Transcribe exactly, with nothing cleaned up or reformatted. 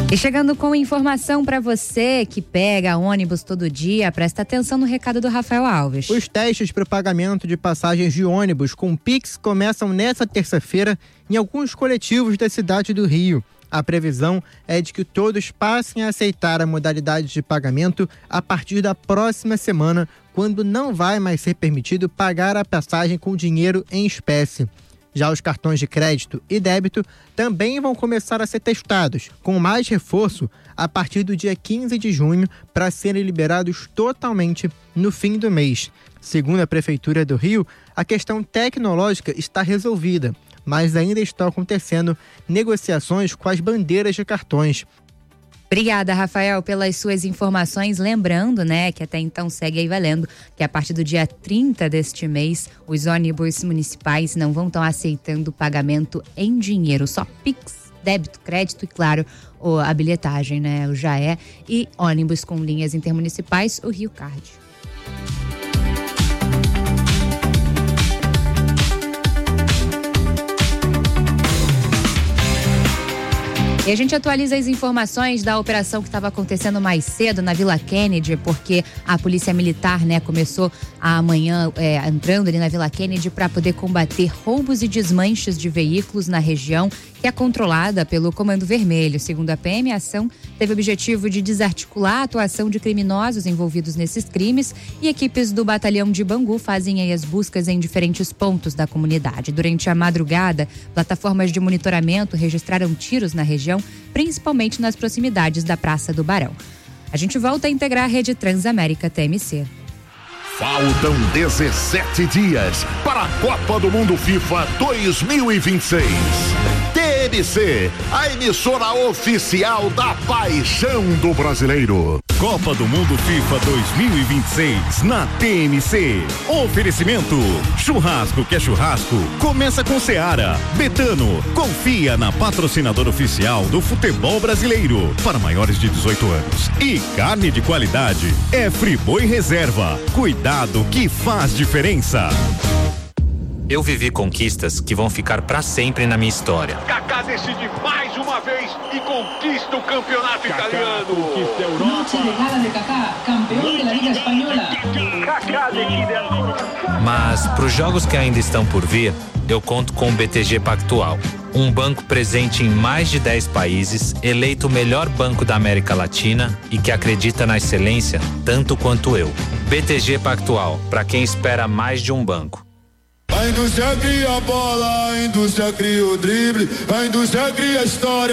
E chegando com informação para você que pega ônibus todo dia, presta atenção no recado do Rafael Alves. Os testes para o pagamento de passagens de ônibus com Pix começam nesta terça-feira em alguns coletivos da cidade do Rio. A previsão é de que todos passem a aceitar a modalidade de pagamento a partir da próxima semana, quando não vai mais ser permitido pagar a passagem com dinheiro em espécie. Já os cartões de crédito e débito também vão começar a ser testados, com mais reforço a partir do dia quinze de junho, para serem liberados totalmente no fim do mês. Segundo a Prefeitura do Rio, a questão tecnológica está resolvida, mas ainda estão acontecendo negociações com as bandeiras de cartões. Obrigada, Rafael, pelas suas informações. Lembrando, né, que até então segue aí valendo que a partir do dia trinta deste mês, os ônibus municipais não vão estar aceitando pagamento em dinheiro, só Pix, débito, crédito e, claro, a bilhetagem, né, o Já É, e ônibus com linhas intermunicipais, o Rio Card. E a gente atualiza as informações da operação que estava acontecendo mais cedo na Vila Kennedy, porque a Polícia Militar, né, começou amanhã é, entrando ali na Vila Kennedy para poder combater roubos e desmanches de veículos na região, que é controlada pelo Comando Vermelho. Segundo a P M, a ação teve o objetivo de desarticular a atuação de criminosos envolvidos nesses crimes, e equipes do Batalhão de Bangu fazem aí as buscas em diferentes pontos da comunidade. Durante a madrugada, plataformas de monitoramento registraram tiros na região, principalmente nas proximidades da Praça do Barão. A gente volta a integrar a rede Transamérica T M C. Faltam dezessete dias para a Copa do Mundo FIFA dois mil e vinte e seis. T M C, a emissora oficial da paixão do brasileiro. Copa do Mundo FIFA dois mil e vinte e seis na T M C. Oferecimento: churrasco que é churrasco, começa com Seara. Betano, confia na patrocinadora oficial do futebol brasileiro para maiores de dezoito anos. E carne de qualidade é Friboi Reserva. Cuidado que faz diferença. Eu vivi conquistas que vão ficar pra sempre na minha história. Kaká decide mais uma vez e conquista o campeonato Kaká italiano. Conquista a Europa. Noche de gala de Kaká, campeão da Liga Espanhola. Kaká decide ancora. Mas pros jogos que ainda estão por vir, eu conto com o B T G Pactual, um banco presente em mais de dez países, eleito o melhor banco da América Latina e que acredita na excelência tanto quanto eu. B T G Pactual, para quem espera mais de um banco. A indústria cria a bola, a indústria cria o drible, a indústria cria a história.